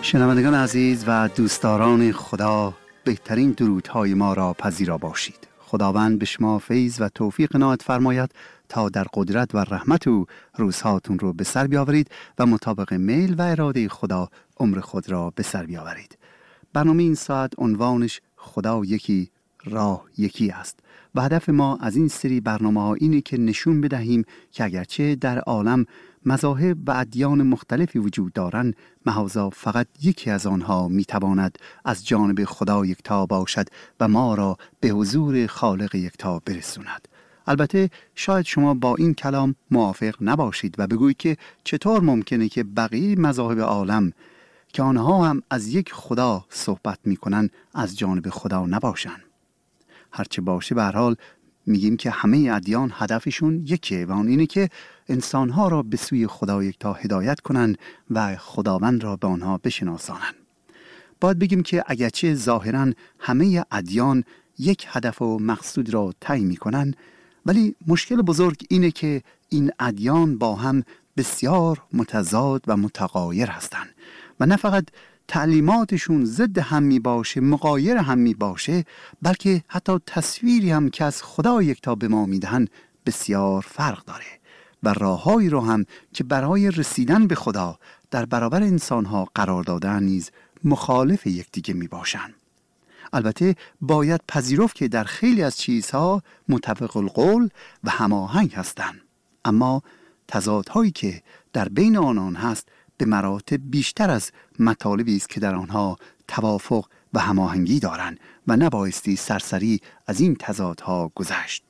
شنوندگان عزیز و دوستداران خدا، بهترین درودهای ما را پذیرا باشید. خداوند به شما فیض و توفیق عنایت فرماید تا در قدرت و رحمت او روزهاتون رو به سر بیاورید و مطابق میل و اراده خدا عمر خود را به سر بیاورید. برنامه این ساعت عنوانش خدا یکی، راه یکی است و هدف ما از این سری برنامه‌ها اینه که نشون بدهیم که اگرچه در عالم مذاهب و ادیان مختلفی وجود دارند، محض فقط یکی از آنها میتواند از جانب خدا یکتا باشد و ما را به حضور خالق یکتا برسوند. البته شاید شما با این کلام موافق نباشید و بگویید که چطور ممکنه که بقیه مذاهب عالم که آنها هم از یک خدا صحبت میکنن از جانب خدا نباشن. هرچه باشه به هر حال میگیم که همه ادیان هدفشون یکیه و آن اینه که انسانها را به سوی خدا یکتا هدایت کنن و خداوند را به آنها بشناسانن. باید بگیم که اگرچه ظاهراً همه ادیان یک هدف و مقصود را طی میکنن، ولی مشکل بزرگ اینه که این ادیان با هم بسیار متضاد و متغایر هستند و نه فقط تعلیماتشون ضد هم می باشه، مغایر هم می باشه، بلکه حتی تصویری هم که از خدا یکتا به ما میدهن بسیار فرق داره و راههایی رو هم که برای رسیدن به خدا در برابر انسانها قرار دادن نیز مخالف یکدیگه می باشن. البته باید پذیرفت که در خیلی از چیزها متفق القول و هماهنگ هستند، اما تضادهایی که در بین آنان هست به مراتب بیشتر از مطالبی است که در آنها توافق و هماهنگی دارند و نبایستی سرسری از این تضادها گذشت.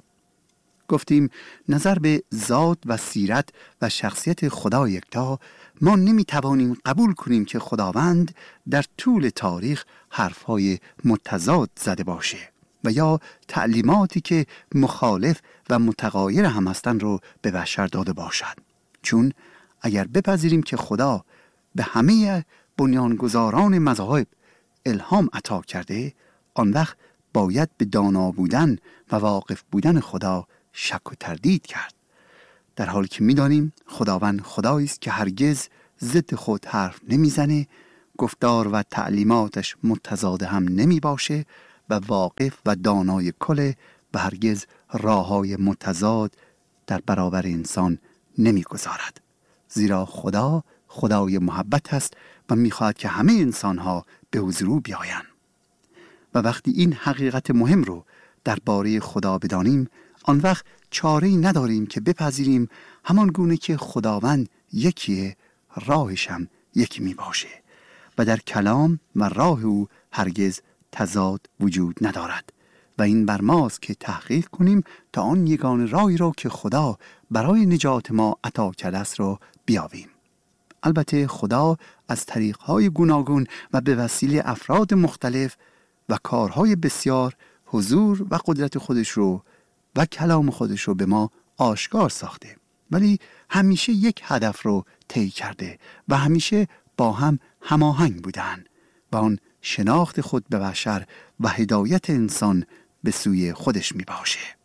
گفتیم نظر به ذات و سیرت و شخصیت خدا یکتا، ما نمیتوانیم قبول کنیم که خداوند در طول تاریخ حرفهای متضاد زده باشه و یا تعلیماتی که مخالف و متغایر هم هستند رو به بشر داده باشد. چون اگر بپذیریم که خدا به همه بنیانگذاران مذاهب الهام عطا کرده، آن وقت باید به دانا بودن و واقف بودن خدا شک و تردید کرد، در حالی که می‌دانیم خداوند خدایی است که هرگز ضد خود حرف نمیزنه، گفتار و تعلیماتش متضاد هم نمی باشه و واقف و دانای کله و هرگز راه‌های متضاد در برابر انسان نمی‌گذارد. زیرا خدا خدای محبت است و می‌خواهد که همه انسان‌ها به حضور او بیایند. و وقتی این حقیقت مهم رو درباره خدا بدانیم، آن وقت چاره‌ای نداریم که بپذیریم همان گونه که خداوند یکیه، راهش هم یکی می باشه و در کلام و راه او هرگز تضاد وجود ندارد و این بر ماست که تحقیق کنیم تا آن یگانه راهی رو که خدا برای نجات ما عطا کرده است رو بیابیم. البته خدا از طریق‌های گوناگون و به وسیله افراد مختلف و کارهای بسیار حضور و قدرت خودش رو و کلام خودش رو به ما آشکار ساخته، ولی همیشه یک هدف رو طی کرده و همیشه با هم هماهنگ بودن و آن شناخت خود به بشر و هدایت انسان به سوی خودش می باشه.